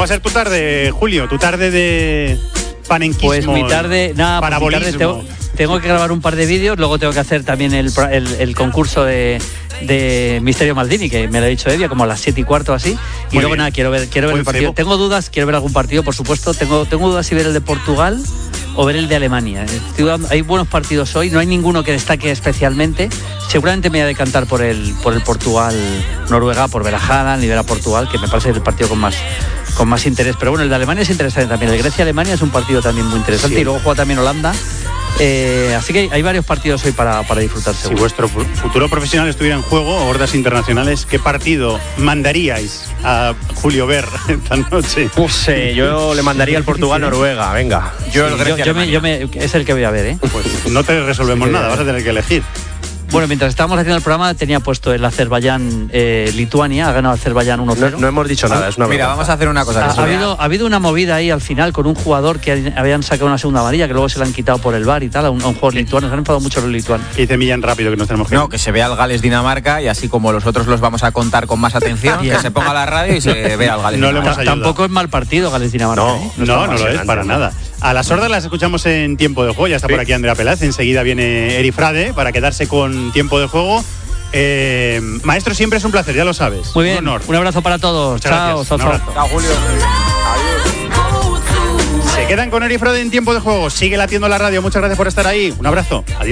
va a ser tu tarde, Julio? Tu tarde de panenquismo. Pues mi tarde, parabolismo. Tengo que grabar un par de vídeos, luego tengo que hacer también el concurso de Misterio Maldini, que me lo ha dicho Evia, como a las 7:15 o así. Y Muy luego bien. nada, quiero ver el partido. cebo. Tengo dudas, quiero ver algún partido, por supuesto. Tengo dudas si ver el de Portugal o ver el de Alemania. Hay buenos partidos hoy, no hay ninguno que destaque especialmente. Seguramente me voy a decantar por el Portugal-Noruega, por ver a Haaland y ver a Portugal, que me parece el partido con más interés. Pero bueno, el de Alemania es interesante también. El Grecia-Alemania es un partido también muy interesante. Sí. Y luego juega también Holanda. Así que hay varios partidos hoy para disfrutar. Si vuestro futuro profesional estuviera en juego, Hordas Internacionales, ¿qué partido mandaríais a Julio ver esta noche? No sé, yo le mandaría el Portugal-Noruega, venga. Yo es el que voy a ver, ¿eh? Pues no te resolvemos nada, vas a tener que elegir. Bueno, mientras estábamos haciendo el programa tenía puesto el Azerbaiyán-Lituania, ha ganado Azerbaiyán 1-0. No hemos dicho nada, es una Mira, vergüenza. vamos a hacer una cosa. Ha habido una movida ahí al final con un jugador que habían sacado una segunda amarilla, que luego se la han quitado por el VAR y tal, a un jugador lituano. Se han enfadado mucho los lituanos. Y te millan rápido que nos tenemos que ir. No, que se vea el Gales-Dinamarca y así como los otros los vamos a contar con más atención, que se ponga la radio y se vea el No le Gales-Dinamarca. hemos ayudado. Tampoco es mal partido Gales-Dinamarca. No lo es para nada. A las Hordas las escuchamos en Tiempo de Juego. Ya está por aquí Andrea Pelaz. Enseguida viene Eri Frade para quedarse con Tiempo de Juego. Maestro, siempre es un placer, ya lo sabes. Muy bien, Un honor. un abrazo para todos. Muchas Chao, gracias. chao, Un chao. abrazo. Chao, Julio. Se quedan con Eri Frade en Tiempo de Juego. Sigue latiendo la radio. Muchas gracias por estar ahí. Un abrazo. Adiós.